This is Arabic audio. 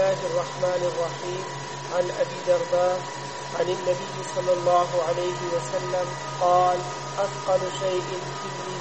الله الرحمن الرحيم. عن أبي درداء عن النبي صلى الله عليه وسلم قال: أثقل شيء في